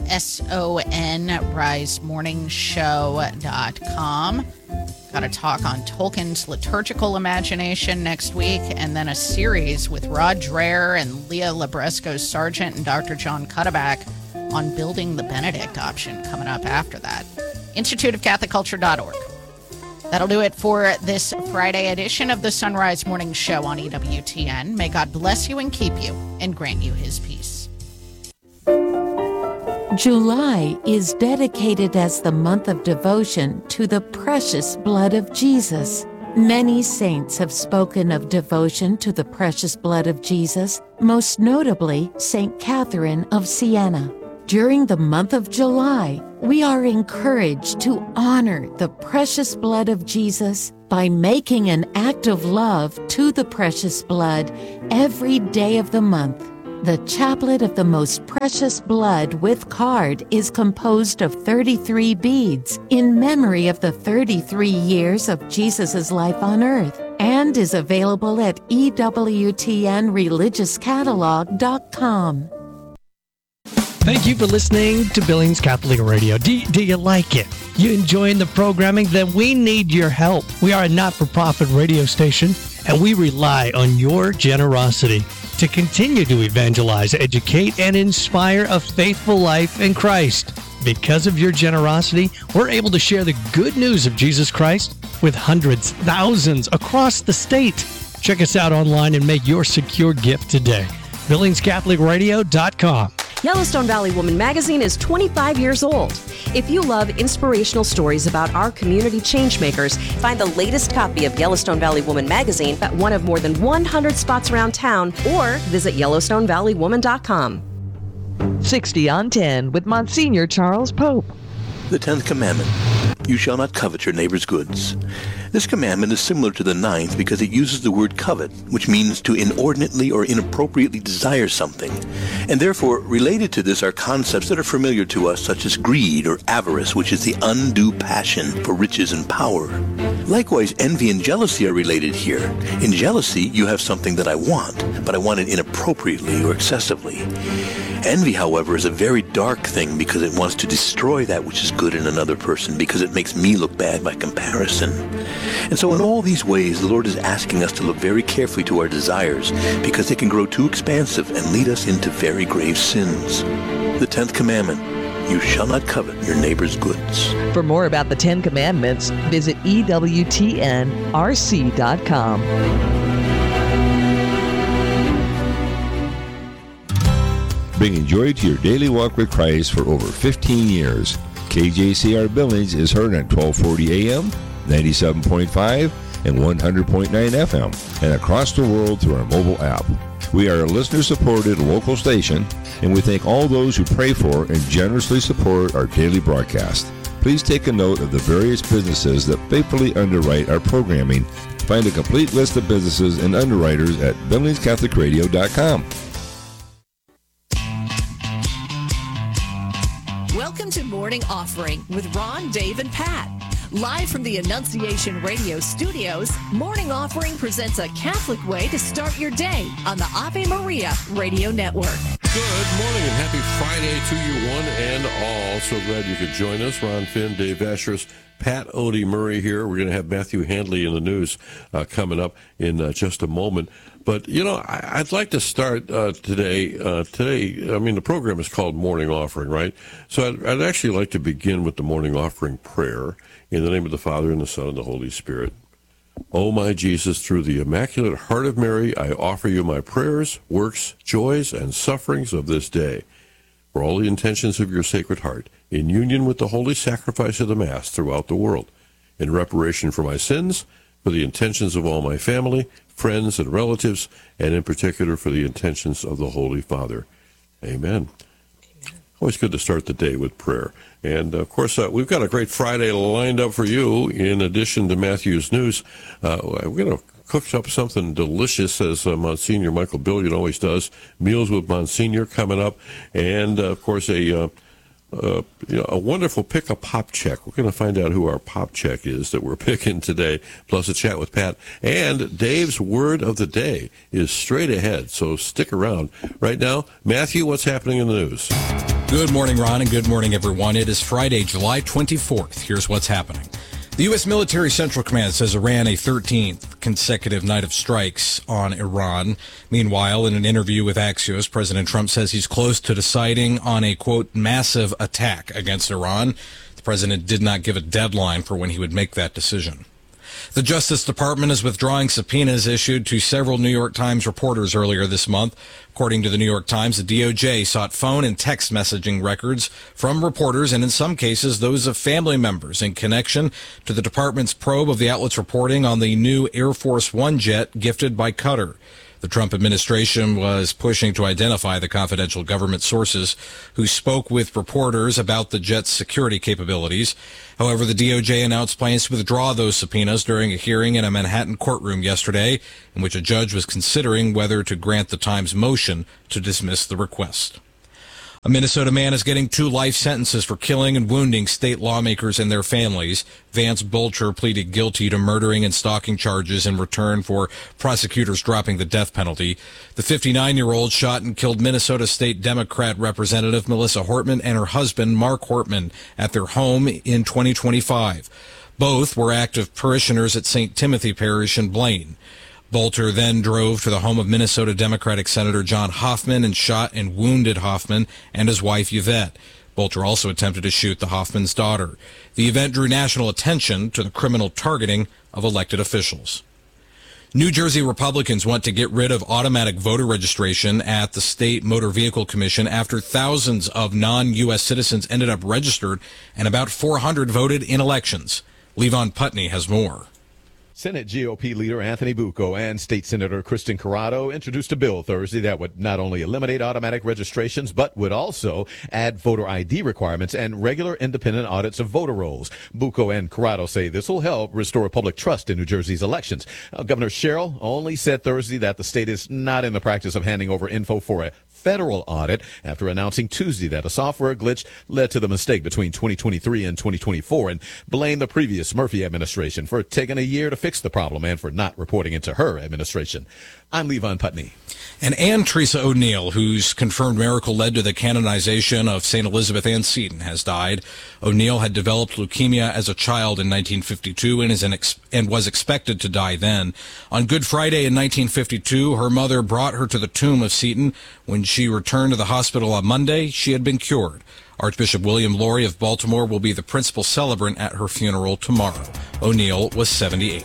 son rise morning show dot com. Got a talk on Tolkien's liturgical imagination next week, and then a series with Rod Dreher and Leah Labresco-Sargent and Doctor John Cuddeback on building the Benedict option coming up after that. institute of catholic culture dot org. That'll do it for this Friday edition of the Sunrise Morning Show on E W T N. May God bless you and keep you and grant you his peace. July is dedicated as the month of devotion to the precious blood of Jesus. Many saints have spoken of devotion to the precious blood of Jesus, most notably Saint Catherine of Siena. During the month of July, we are encouraged to honor the precious blood of Jesus by making an act of love to the precious blood every day of the month. The Chaplet of the Most Precious Blood with card is composed of thirty-three beads in memory of the thirty-three years of Jesus' life on earth and is available at E W T N religious catalog dot com. Thank you for listening to Billings Catholic Radio. Do, do you like it? You enjoying the programming? Then we need your help. We are a not-for-profit radio station, and we rely on your generosity to continue to evangelize, educate, and inspire a faithful life in Christ. Because of your generosity, we're able to share the good news of Jesus Christ with hundreds, thousands across the state. Check us out online and make your secure gift today. Billings Catholic Radio dot com. Yellowstone Valley Woman magazine is twenty-five years old. If you love inspirational stories about our community changemakers, find the latest copy of Yellowstone Valley Woman magazine at one of more than one hundred spots around town or visit Yellowstone Valley Woman dot com. sixty on ten with Monsignor Charles Pope. The tenth commandment, you shall not covet your neighbor's goods. This commandment is similar to the ninth because it uses the word covet, which means to inordinately or inappropriately desire something. And therefore, related to this are concepts that are familiar to us, such as greed or avarice, which is the undue passion for riches and power. Likewise, envy and jealousy are related here. In jealousy, you have something that I want, but I want it inappropriately or excessively. Envy, however, is a very dark thing because it wants to destroy that which is good in another person because it makes me look bad by comparison. And so in all these ways, the Lord is asking us to look very carefully to our desires because they can grow too expansive and lead us into very grave sins. The tenth commandment, you shall not covet your neighbor's goods. For more about the Ten Commandments, visit E W T N R C dot com. Bringing joy to your daily walk with Christ for over fifteen years. K J C R Billings is heard on twelve forty A M, ninety-seven point five, and one hundred point nine F M, and across the world through our mobile app. We are a listener-supported local station, and we thank all those who pray for and generously support our daily broadcast. Please take a note of the various businesses that faithfully underwrite our programming. Find a complete list of businesses and underwriters at Billings Catholic Radio dot com. Welcome to Morning Offering with Ron, Dave, and Pat. Live from the Annunciation Radio studios, Morning Offering presents a Catholic way to start your day on the Ave Maria Radio Network. Good morning and happy Friday to you one and all. So glad you could join us. Ron Finn, Dave Asherus, Pat Odie Murray here. We're going to have Matthew Handley in the news uh, coming up in uh, just a moment. But, you know, I, I'd like to start uh, today. Uh, today, I mean, the program is called Morning Offering, right? So I'd, I'd actually like to begin with the Morning Offering prayer in the name of the Father, and the Son, and the Holy Spirit. O my Jesus, through the Immaculate Heart of Mary, I offer you my prayers, works, joys, and sufferings of this day. For all the intentions of your Sacred Heart, in union with the holy sacrifice of the Mass throughout the world, in reparation for my sins, for the intentions of all my family, friends, and relatives, and in particular for the intentions of the Holy Father. Amen. Always good to start the day with prayer. And, of course, uh, we've got a great Friday lined up for you. In addition to Matthew's news, uh, we're going to cook up something delicious, as uh, Monsignor Michael Billion always does. Meals with Monsignor coming up. And, uh, of course, a... Uh, Uh, you know, a wonderful pick a pop check. We're going to find out who our pop check is that we're picking today, plus a chat with Pat. And Dave's word of the day is straight ahead, so stick around. Right now, Matthew, what's happening in the news? Good morning, Ron, and good morning, everyone. It is Friday, July twenty-fourth. Here's what's happening. The U S Military Central Command says it ran a thirteenth consecutive night of strikes on Iran. Meanwhile, in an interview with Axios, President Trump says he's close to deciding on a, quote, massive attack against Iran. The president did not give a deadline for when he would make that decision. The Justice Department is withdrawing subpoenas issued to several New York Times reporters earlier this month. According to the New York Times, the D O J sought phone and text messaging records from reporters and in some cases those of family members in connection to the department's probe of the outlet's reporting on the new Air Force One jet gifted by Qatar. The Trump administration was pushing to identify the confidential government sources who spoke with reporters about the jet's security capabilities. However, the D O J announced plans to withdraw those subpoenas during a hearing in a Manhattan courtroom yesterday, in which a judge was considering whether to grant the Times' motion to dismiss the request. A Minnesota man is getting two life sentences for killing and wounding state lawmakers and their families. Vance Bolcher pleaded guilty to murdering and stalking charges in return for prosecutors dropping the death penalty. The fifty-nine-year-old shot and killed Minnesota State Democrat Representative Melissa Hortman and her husband, Mark Hortman, at their home in twenty twenty-five. Both were active parishioners at Saint Timothy Parish in Blaine. Bolter then drove to the home of Minnesota Democratic Senator John Hoffman and shot and wounded Hoffman and his wife Yvette. Bolter also attempted to shoot the Hoffman's daughter. The event drew national attention to the criminal targeting of elected officials. New Jersey Republicans want to get rid of automatic voter registration at the State Motor Vehicle Commission after thousands of non-U S citizens ended up registered and about four hundred voted in elections. Levon Putney has more. Senate G O P leader Anthony Bucco and State Senator Kristen Corrado introduced a bill Thursday that would not only eliminate automatic registrations, but would also add voter I D requirements and regular independent audits of voter rolls. Bucco and Corrado say this will help restore public trust in New Jersey's elections. Uh, Governor Sherrill only said Thursday that the state is not in the practice of handing over info for a federal audit after announcing Tuesday that a software glitch led to the mistake between twenty twenty-three and twenty twenty-four, and blamed the previous Murphy administration for taking a year to fix the problem and for not reporting into her administration. I'm Levon Putney. And Anne Teresa O'Neill, whose confirmed miracle led to the canonization of Saint Elizabeth Ann Seton, has died. O'Neill had developed leukemia as a child in nineteen fifty-two and, is an ex- and was expected to die then. On Good Friday in nineteen fifty-two, her mother brought her to the tomb of Seton. When she returned to the hospital on Monday, she had been cured. Archbishop William Laurie of Baltimore will be the principal celebrant at her funeral tomorrow. O'Neill was seventy-eight.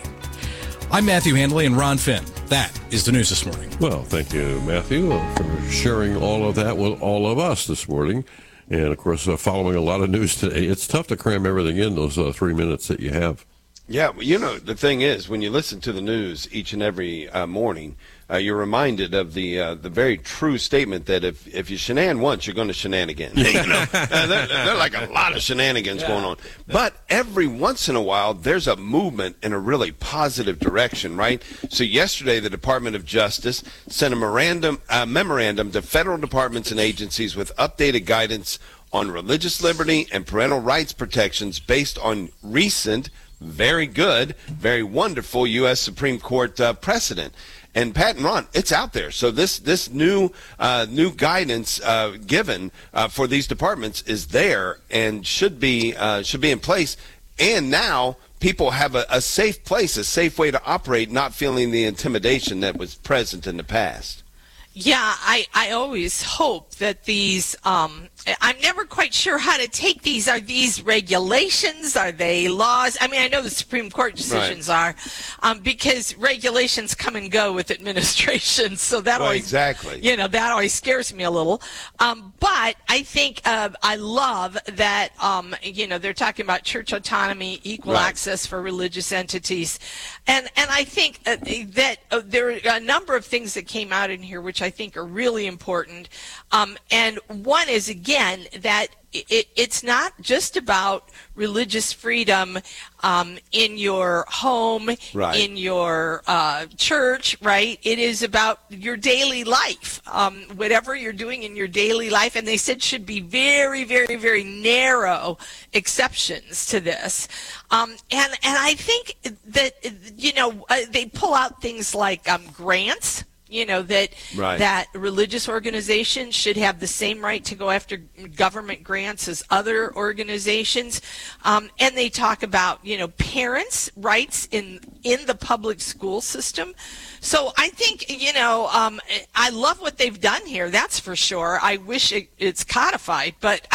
I'm Matthew Handley and Ron Finn. That is the news this morning. Well, thank you, Matthew, for sharing all of that with all of us this morning. And, of course, uh, following a lot of news today. It's tough to cram everything in those uh, three minutes that you have. Yeah, well, you know, the thing is, when you listen to the news each and every uh, morning, uh, you're reminded of the uh, the very true statement that if, if you shenan once, you're going to shenan again. You know, uh, there, there are like a lot of shenanigans yeah. going on. But every once in a while, there's a movement in a really positive direction, right? So yesterday, the Department of Justice sent a memorandum, uh, memorandum to federal departments and agencies with updated guidance on religious liberty and parental rights protections based on recent very good, very wonderful U S Supreme Court uh, precedent. And Pat and Ron, it's out there. So this this new uh, new guidance uh, given uh, for these departments is there and should be uh, should be in place. And now people have a, a safe place, a safe way to operate, not feeling the intimidation that was present in the past. Yeah, I, I always hope that these, um, I'm never quite sure how to take these. Are these regulations? Are they laws? I mean, I know the Supreme Court decisions right. are, um, because regulations come and go with administrations. So that well, always, exactly. you know, that always scares me a little. Um, but I think, uh, I love that, um, you know, they're talking about church autonomy, equal right. access for religious entities. And, and I think uh, that uh, there are a number of things that came out in here which I think are really important. Um, and one is, again, that it, it's not just about religious freedom um, in your home, right. in your uh, church, right? It is about your daily life, um, whatever you're doing in your daily life. And they said should be very, very, very narrow exceptions to this. Um, and, and I think that, you know, uh, they pull out things like um, grants. You know, that right. that religious organizations should have the same right to go after government grants as other organizations. Um, and they talk about, you know, parents' rights in in the public school system. So I think, you know, um, I love what they've done here. That's for sure. I wish it, it's codified, but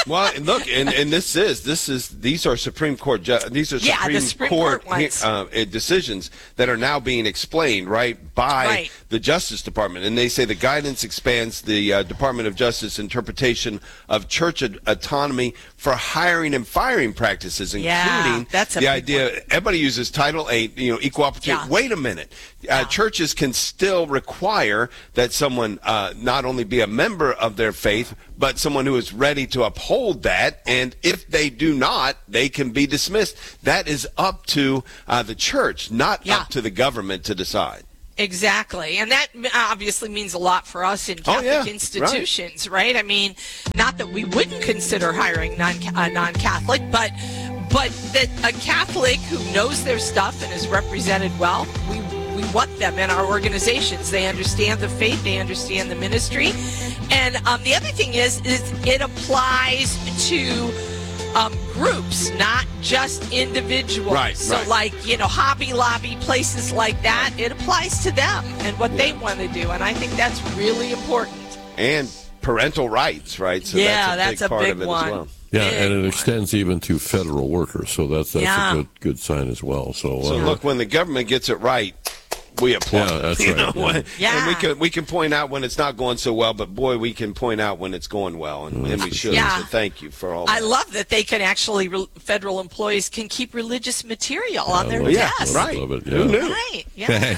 Well, look, and, and this is this is these are Supreme Court ju- these are Yeah, Supreme, the Supreme Court, Court ones. uh, decisions that are now being explained right by Right. the Justice Department, and they say the guidance expands the uh, Department of Justice interpretation of church ad- autonomy for hiring and firing practices, including Yeah, that's a the big idea. Everybody uses Title eight, you know, equal opportunity. Yeah. Wait a minute, uh, churches can still require that someone uh, not only be a member of their faith, but someone who is ready to uphold that. And if they do not, they can be dismissed. That is up to uh, the church, not Yeah. up to the government to decide. Exactly. And that obviously means a lot for us in Oh, Catholic yeah. institutions, right. right? I mean, not that we wouldn't consider hiring non uh, non-Catholic, but but that a Catholic who knows their stuff and is represented well, we we want them in our organizations. They understand the faith, they understand the ministry. And um, the other thing is, is it applies to um, groups, not just individuals. Right, so right. like, you know, Hobby Lobby, places like that, it applies to them and what they want to do. And I think that's really important. And parental rights, right? So Yeah, that's that's a a big part big of it one. as well. Yeah, and it extends even to federal workers, so that's that's Yeah. a good good sign as well. So, So uh, look, when the government gets it right, we applaud. Yeah, that's You right, know, yeah. Yeah. And we can we can point out when it's not going so well, but boy, we can point out when it's going well, and, and we should. Yeah. So thank you for all. I that. love that they can actually, re- federal employees can keep religious material on their love it. desks. Right. Love it, yeah. Who knew? Right. Yeah.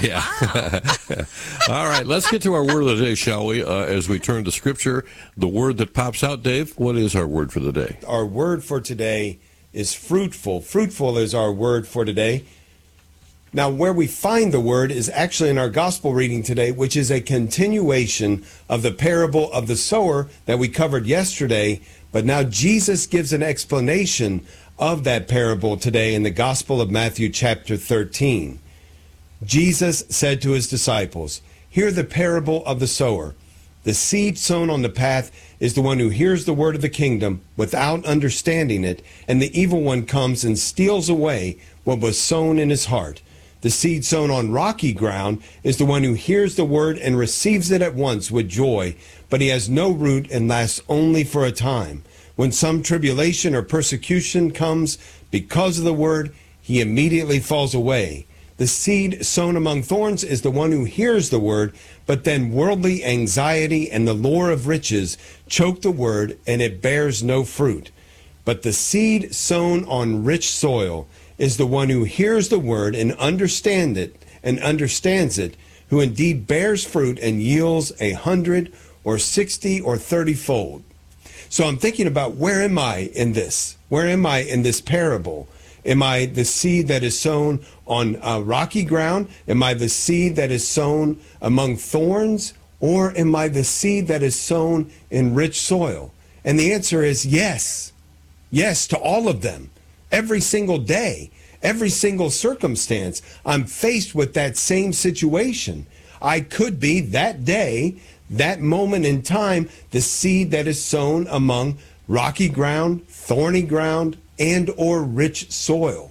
yeah. All right, let's get to our word of the day, shall we? Uh, as we turn to Scripture, the word that pops out, Dave. What is our word for the day? Our word for today is fruitful. Fruitful is our word for today. Now, where we find the word is actually in our gospel reading today, which is a continuation of the parable of the sower that we covered yesterday. But now Jesus gives an explanation of that parable today in the Gospel of Matthew chapter thirteen. Jesus said to his disciples, "Hear the parable of the sower. The seed sown on the path is the one who hears the word of the kingdom without understanding it, and the evil one comes and steals away what was sown in his heart. The seed sown on rocky ground is the one who hears the word and receives it at once with joy, but he has no root and lasts only for a time. When some tribulation or persecution comes because of the word, he immediately falls away. The seed sown among thorns is the one who hears the word, but then worldly anxiety and the lure of riches choke the word, and it bears no fruit. But the seed sown on rich soil is the one who hears the word and understand it and understands it, who indeed bears fruit and yields a hundred or sixty or thirty fold." So I'm thinking about, where am I in this? Where am I in this parable? Am I the seed that is sown on uh, rocky ground? Am I the seed that is sown among thorns? Or am I the seed that is sown in rich soil? And the answer is yes. Yes to all of them. Every single day, every single circumstance, I'm faced with that same situation. I could be that day, that moment in time, the seed that is sown among rocky ground, thorny ground, and or rich soil.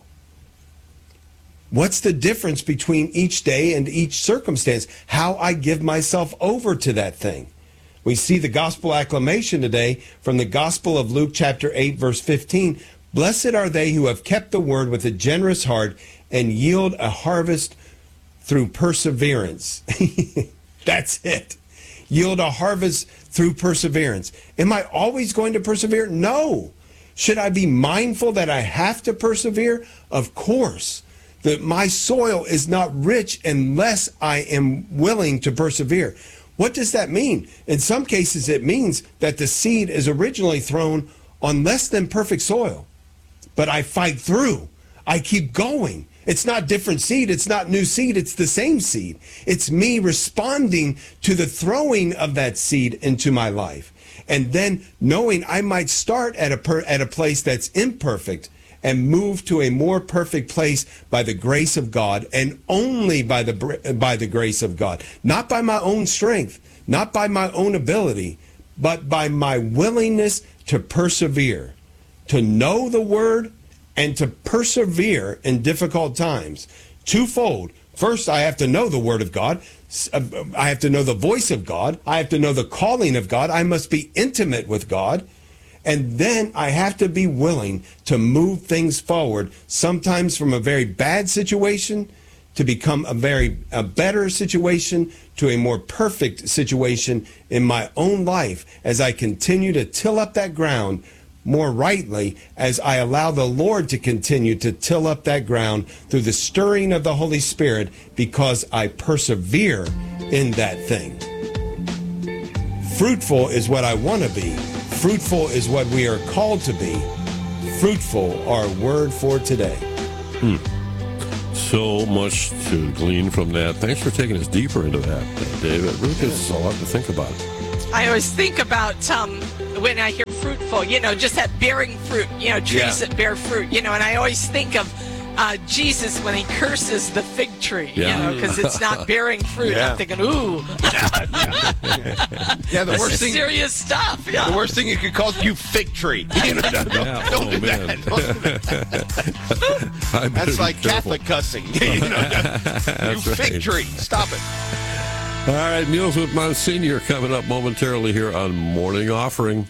What's the difference between each day and each circumstance? How I give myself over to that thing. We see the gospel acclamation today from the Gospel of Luke chapter eight, verse fifteen. "Blessed are they who have kept the word with a generous heart and yield a harvest through perseverance." That's it. Yield a harvest through perseverance. Am I always going to persevere? No. Should I be mindful that I have to persevere? Of course. That my soil is not rich unless I am willing to persevere. What does that mean? In some cases, it means that the seed is originally thrown on less than perfect soil. But I fight through. I keep going. It's not different seed. It's not new seed. It's the same seed. It's me responding to the throwing of that seed into my life. And then knowing I might start at a per, at a place that's imperfect and move to a more perfect place by the grace of God, and only by the by the grace of God. Not by my own strength, not by my own ability, but by my willingness to persevere, to know the word and to persevere in difficult times. Twofold. First, I have to know the word of God. I have to know the voice of God. I have to know the calling of God. I must be intimate with God. And then I have to be willing to move things forward, sometimes from a very bad situation to become a very a better situation to a more perfect situation in my own life as I continue to till up that ground more rightly, as I allow the Lord to continue to till up that ground through the stirring of the Holy Spirit, because I persevere in that thing. Fruitful is what I want to be. Fruitful is what we are called to be. Fruitful, our word for today. Hmm. So much to glean from that. Thanks for taking us deeper into that, David. It really gives us a lot to think about. I always think about um, when I hear fruitful, you know, just that bearing fruit, you know, trees Yeah. that bear fruit, you know, and I always think of uh, Jesus when he curses the fig tree, Yeah. you know, because it's not bearing fruit. Yeah. I'm thinking, ooh. Yeah, the This worst is thing. serious stuff. Yeah. The worst thing you could call is you fig tree. You know, don't, Yeah. don't Oh, do man. that. Don't do that. I better That's be like careful. Catholic cussing. You know, you That's fig right. tree. Stop it. All right, Meals with Monsignor coming up momentarily here on Morning Offering.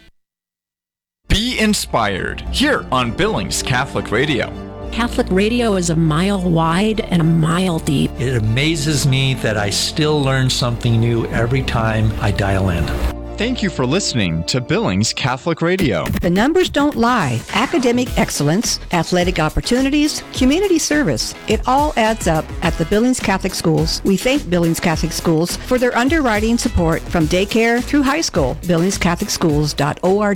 Be inspired here on Billings Catholic Radio. Catholic radio is a mile wide and a mile deep. It amazes me that I still learn something new every time I dial in. Thank you for listening to Billings Catholic Radio. The numbers don't lie. Academic excellence, athletic opportunities, community service. It all adds up at the Billings Catholic Schools. We thank Billings Catholic Schools for their underwriting support from daycare through high school. billings catholic schools dot org.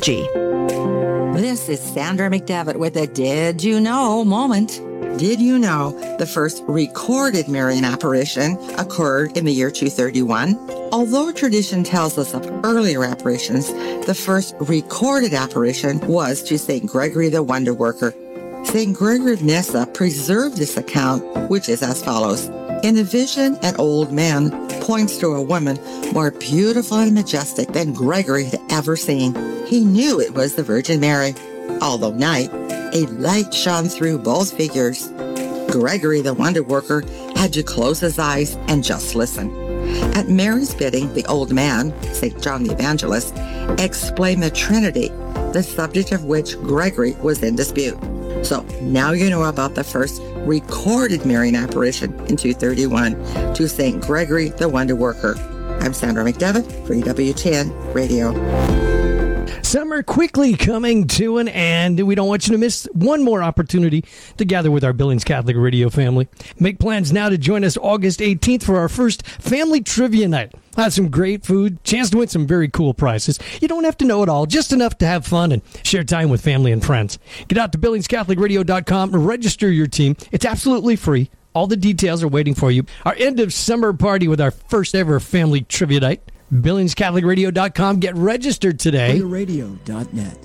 This is Sandra McDevitt with a Did You Know moment. Did you know the first recorded Marian apparition occurred in the year two thirty-one? Although tradition tells us of earlier apparitions, the first recorded apparition was to Saint Gregory the Wonder Worker. Saint Gregory of Nyssa preserved this account, which is as follows. In a vision, an old man points to a woman more beautiful and majestic than Gregory had ever seen. He knew it was the Virgin Mary. Although night, a light shone through both figures. Gregory the Wonder Worker had to close his eyes and just listen. At Mary's bidding, the old man, Saint John the Evangelist, explained the Trinity, the subject of which Gregory was in dispute. So now you know about the first recorded Marian apparition in two thirty-one to Saint Gregory the Wonder Worker. I'm Sandra McDevitt for E W T N Radio. Summer quickly coming to an end. We don't want you to miss one more opportunity to gather with our Billings Catholic Radio family. Make plans now to join us August eighteenth for our first Family Trivia Night. We'll have some great food, chance to win some very cool prizes. You don't have to know it all, just enough to have fun and share time with family and friends. Get out to billings catholic radio dot com and register your team. It's absolutely free. All the details are waiting for you. Our end of summer party with our first ever Family Trivia Night. billings catholic radio dot com. Get registered today. radio dot net.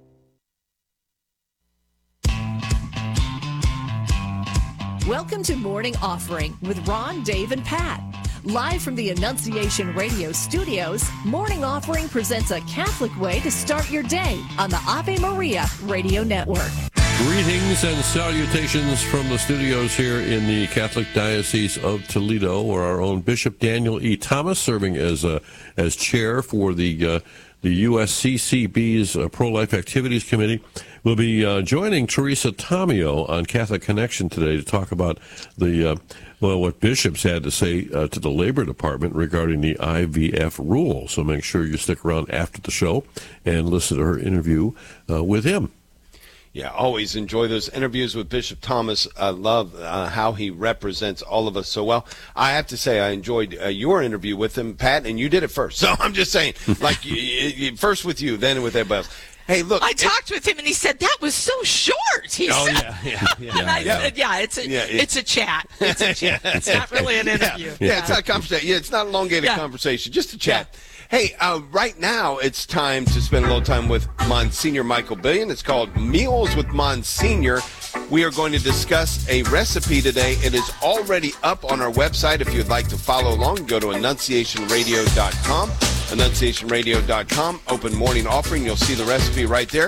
Welcome to Morning Offering with Ron, Dave, and Pat. Live from the Annunciation Radio studios, Morning Offering presents a Catholic way to start your day on the Ave Maria Radio Network. Greetings and salutations from the studios here in the Catholic Diocese of Toledo, where our own Bishop Daniel E. Thomas, serving as uh, as chair for the uh, the U S C C B's uh, Pro-Life Activities Committee, will be uh, joining Teresa Tomeo on Catholic Connection today to talk about the uh, well, what bishops had to say uh, to the Labor Department regarding the I V F rule. So make sure you stick around after the show and listen to her interview uh, with him. Yeah, always enjoy those interviews with Bishop Thomas. I love uh, how he represents all of us so well. I have to say I enjoyed uh, your interview with him, Pat, and you did it first. So I'm just saying, like, you, you, first with you, then with everybody else. Hey, look. I it, talked with him, and he said, that was so short. He oh, said. yeah, yeah, yeah. And I yeah. said, yeah, it's a, yeah, yeah. it's a chat. It's a chat. It's not really an interview. Yeah, yeah. yeah it's not a conversation. Yeah, it's not an elongated yeah. conversation, just a chat. Yeah. Hey, uh, right now it's time to spend a little time with Monsignor Michael Billion. It's called Meals with Monsignor. We are going to discuss a recipe today. It is already up on our website. If you'd like to follow along, go to annunciation radio dot com. annunciation radio dot com. Open Morning Offering. You'll see the recipe right there.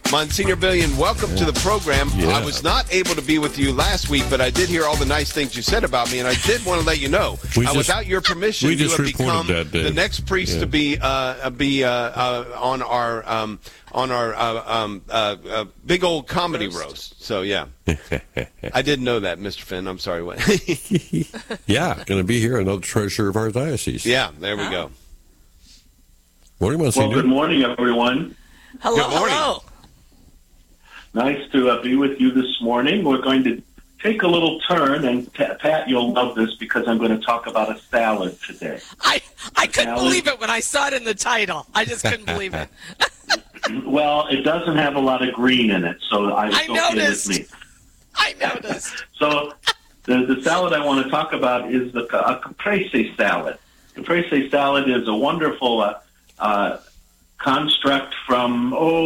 Monsignor Billion, welcome yeah. to the program. Yeah. I was not able to be with you last week, but I did hear all the nice things you said about me, and I did want to let you know, we uh, just, without your permission, we you just have become that, the next priest yeah. to be uh, be uh, uh, on our um, on our uh, um, uh, uh, big old comedy roast. roast. So yeah, I didn't know that, Mister Finn. I'm sorry. What? yeah, going to be here, another treasurer of our diocese. Yeah, there we go. Morning, Monsignor. Well, good morning, everyone. Hello, good morning. hello. Nice to uh, be with you this morning. We're going to take a little turn, and Pat, Pat, you'll love this because I'm going to talk about a salad today. I, I couldn't salad. believe it when I saw it in the title. I just couldn't believe it. Well, it doesn't have a lot of green in it, so I was I okay noticed. with me. I noticed. So the, the salad I want to talk about is the a caprese salad. Caprese salad is a wonderful uh, uh, construct from, oh,